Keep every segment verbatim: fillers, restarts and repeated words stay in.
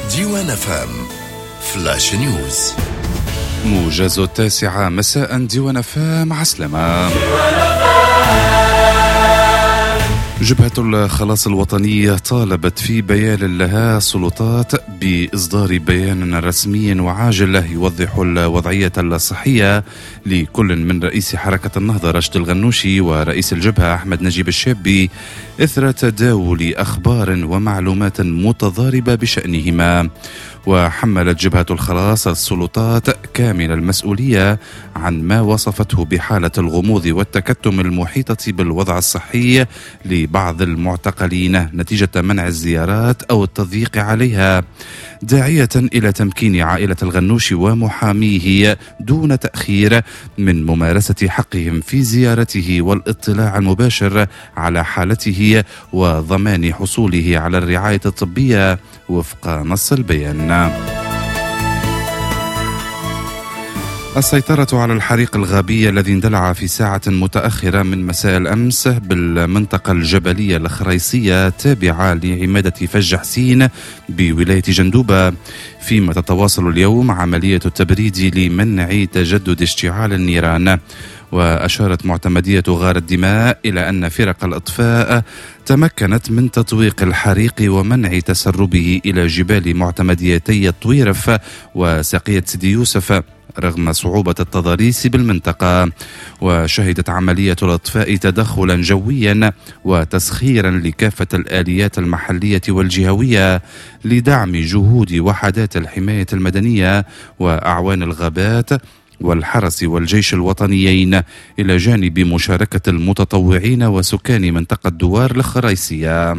ديوان فام فلاش نيوز. موجز التاسعة مساء ديوان فام عسلمة. جبهة الخلاص الوطني طالبت في بيان لها السلطات بإصدار بيان رسمي وعاجل يوضح الوضعية الصحية لكل من رئيس حركة النهضة رشد الغنوشي ورئيس الجبهة أحمد نجيب الشابي إثر تداول أخبار ومعلومات متضاربة بشأنهما. وحملت جبهة الخلاص السلطات كامل المسؤولية عن ما وصفته بحالة الغموض والتكتم المحيطة بالوضع الصحي لبعض المعتقلين نتيجة منع الزيارات أو التضييق عليها، داعية إلى تمكين عائلة الغنوشي ومحاميه دون تأخير من ممارسة حقهم في زيارته والاطلاع المباشر على حالته وضمان حصوله على الرعاية الطبية وفق نص البيان. السيطرة على الحريق الغابي الذي اندلع في ساعة متأخرة من مساء الأمس بالمنطقة الجبلية الخريصية تابعة لعمادة فج حسين بولاية جندوبة، فيما تتواصل اليوم عملية التبريد لمنع تجدد اشتعال النيران. وأشارت معتمدية غار الدماء إلى أن فرق الإطفاء تمكنت من تطويق الحريق ومنع تسربه إلى جبال معتمديتي الطويرف وساقية سيدي يوسف رغم صعوبة التضاريس بالمنطقة. وشهدت عملية الإطفاء تدخلا جويا وتسخيرا لكافة الآليات المحلية والجهوية لدعم جهود وحدات الحماية المدنية وأعوان الغابات والحرس والجيش الوطنيين، إلى جانب مشاركة المتطوعين وسكان منطقة دوار الخريصية.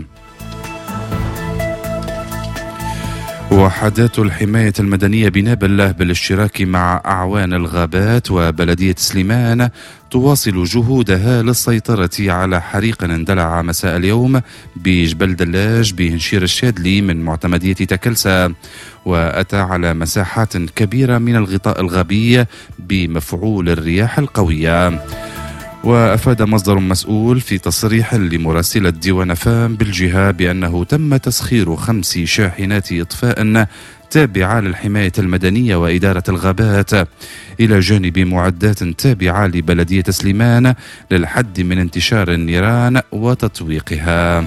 وحدات الحماية المدنية بنابل بالاشتراك مع أعوان الغابات وبلدية سليمان تواصل جهودها للسيطرة على حريق اندلع مساء اليوم بجبل دلاج بهنشير الشادلي من معتمدية تكلسة، وأتى على مساحات كبيرة من الغطاء الغابي بمفعول الرياح القوية. وأفاد مصدر مسؤول في تصريح لمراسلة ديوان فام بالجهة بأنه تم تسخير خمس شاحنات إطفاء تابعة للحماية المدنية وإدارة الغابات، إلى جانب معدات تابعة لبلدية سليمان للحد من انتشار النيران وتطويقها.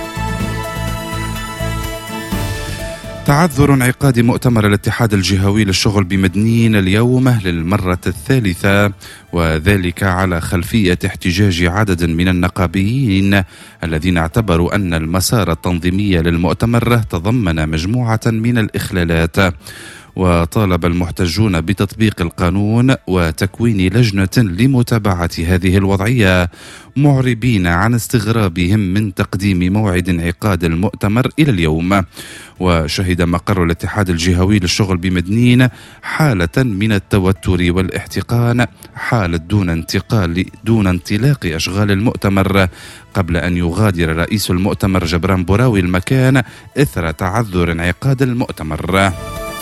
تعذر انعقاد مؤتمر الاتحاد الجهوي للشغل بمدنين اليوم للمرة الثالثة، وذلك على خلفية احتجاج عدد من النقابيين الذين اعتبروا أن المسار التنظيمي للمؤتمر تضمن مجموعة من الإخلالات. وطالب المحتجون بتطبيق القانون وتكوين لجنة لمتابعة هذه الوضعية، معربين عن استغرابهم من تقديم موعد انعقاد المؤتمر إلى اليوم. وشهد مقر الاتحاد الجهوي للشغل بمدنين حالة من التوتر والاحتقان حالة دون انتقال دون انطلاق أشغال المؤتمر، قبل أن يغادر رئيس المؤتمر جبران بوراوي المكان إثر تعذر انعقاد المؤتمر.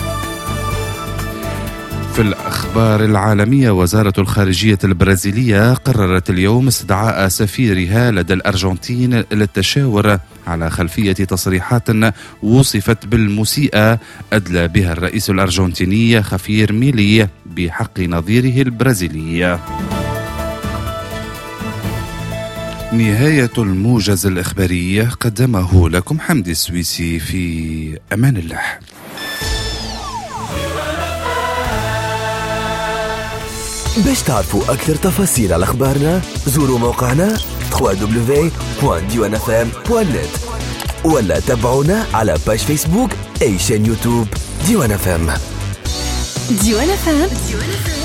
في الأخبار العالمية، وزارة الخارجية البرازيلية قررت اليوم استدعاء سفيرها لدى الأرجنتين للتشاور على خلفية تصريحات وصفت بالمسيئة أدلى بها الرئيس الأرجنتيني خافير ميلي بحق نظيره البرازيلي. نهاية الموجز الإخباري، قدمه لكم حمدي السويسي، في أمان الله. باش تعرفوا أكثر تفاصيل على أخبارنا زوروا موقعنا دبليو دبليو دبليو دوت ديوان اف ام دوت نت ولا تابعونا على باج فيسبوك أي شان يوتيوب ديوان اف ام. ديوان اف ام